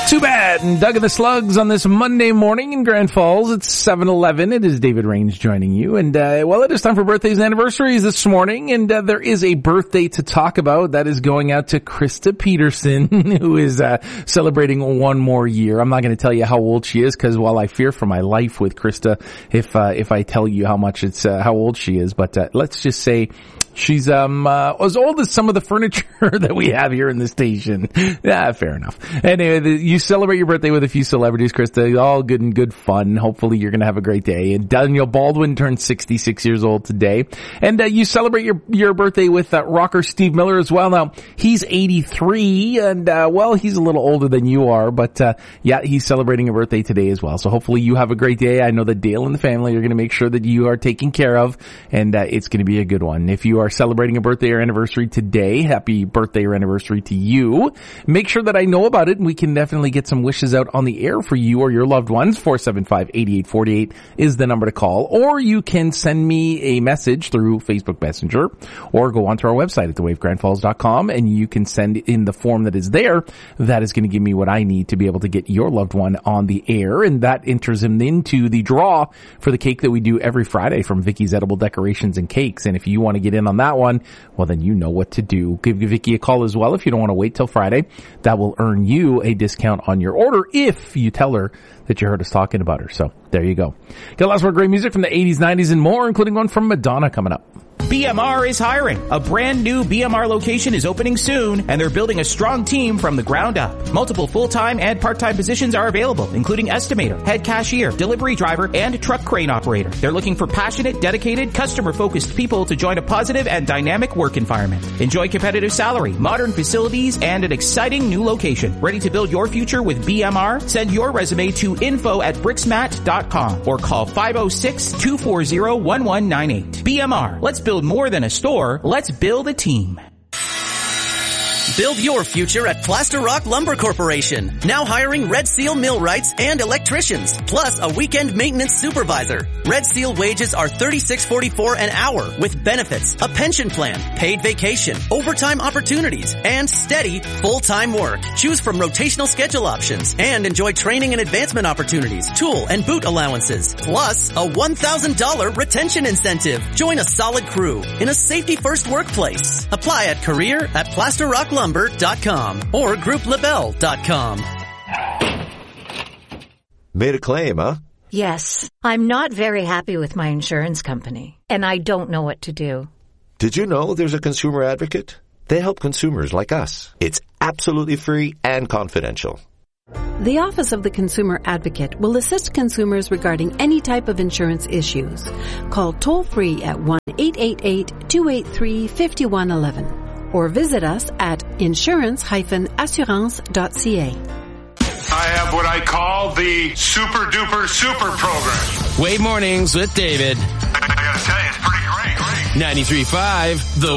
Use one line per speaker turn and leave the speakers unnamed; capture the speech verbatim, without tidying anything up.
Too bad. And Doug and the Slugs on this Monday morning in Grand Falls. It's seven eleven. It is David Rains joining you. And, uh, well, it is time for birthdays and anniversaries this morning. And, uh, there is a birthday to talk about that is going out to Krista Peterson, who is, uh, celebrating one more year. I'm not going to tell you how old she is because while I fear for my life with Krista, if, uh, if I tell you how much it's, uh, how old she is. But, uh, let's just say she's, um, uh, as old as some of the furniture that we have here in the station. Yeah, fair enough. Anyway, the, you celebrate your birthday with a few celebrities, Krista. All good and good fun. Hopefully you're going to have a great day. And Daniel Baldwin turned sixty-six years old today. And uh, you celebrate your your birthday with uh, rocker Steve Miller as well. Now, he's eighty-three, and uh, well, he's a little older than you are, but uh, yeah, he's celebrating a birthday today as well. So hopefully you have a great day. I know that Dale and the family are going to make sure that you are taken care of, and uh, it's going to be a good one. If you are celebrating a birthday or anniversary today, happy birthday or anniversary to you. Make sure that I know about it, and we can definitely get some wishes out on the air for you or your loved ones. four seven five, eight eight four eight is the number to call, or you can send me a message through Facebook Messenger or go onto our website at the wave grand falls dot com, and you can send in the form that is there. That is going to give me what I need to be able to get your loved one on the air, and that enters him into the draw for the cake that we do every Friday from Vicky's Edible Decorations and Cakes. And if you want to get in on that one, well, then you know what to do. Give Vicky a call as well if you don't want to wait till Friday. That will earn you a discount on your order if you tell her that you heard us talking about her. So there you go. Got lots more great music from the eighties, nineties, and more, including one from Madonna coming up.
B M R is hiring. A brand new B M R location is opening soon, and they're building a strong team from the ground up. Multiple full-time and part-time positions are available, including estimator, head cashier, delivery driver, and truck crane operator. They're looking for passionate, dedicated, customer-focused people to join a positive and dynamic work environment. Enjoy competitive salary, modern facilities, and an exciting new location. Ready to build your future with B M R? Send your resume to info at brixmat dot com or call five oh six, two four zero, one one nine eight. B M R. Let's build more than a store. Let's build a team.
Build your future at Plaster Rock Lumber Corporation. Now hiring Red Seal millwrights and electricians, plus a weekend maintenance supervisor. Red Seal wages are thirty-six forty-four an hour with benefits, a pension plan, paid vacation, overtime opportunities, and steady full-time work. Choose from rotational schedule options and enjoy training and advancement opportunities, tool and boot allowances, plus a one thousand dollars retention incentive. Join a solid crew in a safety-first workplace. Apply at career at plaster rock lumber dot com or group labelle dot com.
Made a claim, huh?
Yes. I'm not very happy with my insurance company, and I don't know what to do.
Did you know there's a consumer advocate? They help consumers like us. It's absolutely free and confidential.
The Office of the Consumer Advocate will assist consumers regarding any type of insurance issues. Call toll-free at one eight eight eight, two eight three, five one one one. Or visit us at insurance dash assurance dot c a.
I have what I call the super duper super program.
Wave Mornings with David.
I gotta tell you, it's pretty great, great.
ninety-three point five, The